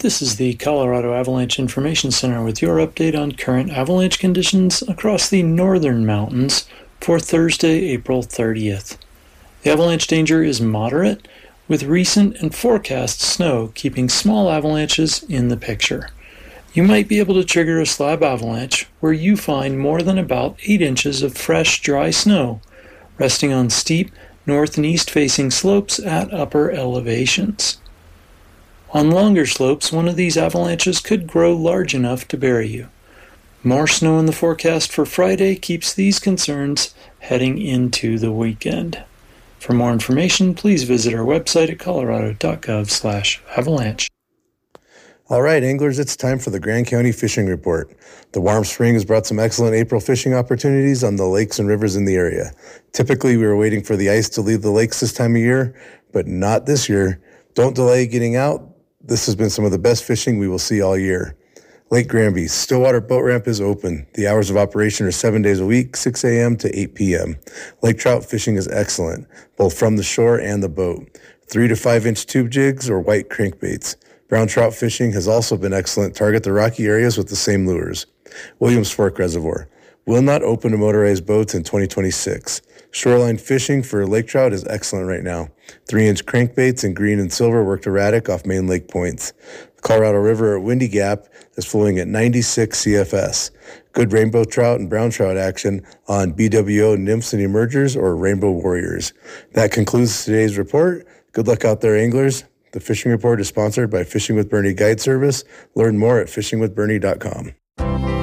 This is the Colorado Avalanche Information Center with your update on current avalanche conditions across the northern mountains for Thursday, April 30th. The avalanche danger is moderate, with recent and forecast snow keeping small avalanches in the picture. You might be able to trigger a slab avalanche where you find more than about 8 inches of fresh, dry snow, resting on steep, north and east-facing slopes at upper elevations. On longer slopes, one of these avalanches could grow large enough to bury you. More snow in the forecast for Friday keeps these concerns heading into the weekend. For more information, please visit our website at colorado.gov/avalanche. All right, anglers, it's time for the Grand County Fishing Report. The warm spring has brought some excellent April fishing opportunities on the lakes and rivers in the area. Typically, we were waiting for the ice to leave the lakes this time of year, but not this year. Don't delay getting out. This has been some of the best fishing we will see all year. Lake Granby, Stillwater Boat Ramp is open. The hours of operation are 7 days a week, 6 a.m. to 8 p.m. Lake trout fishing is excellent, both from the shore and the boat. 3 to 5 inch tube jigs or white crankbaits. Brown trout fishing has also been excellent. Target the rocky areas with the same lures. Williams Fork Reservoir will not open to motorized boats in 2026. Shoreline fishing for lake trout is excellent right now. 3-inch crankbaits in green and silver worked erratic off main lake points. The Colorado River at Windy Gap is flowing at 96 CFS. Good rainbow trout and brown trout action on BWO nymphs and emergers or rainbow warriors. That concludes today's report. Good luck out there, anglers. The Fishing Report is sponsored by Fishing with Bernie Guide Service. Learn more at fishingwithbernie.com.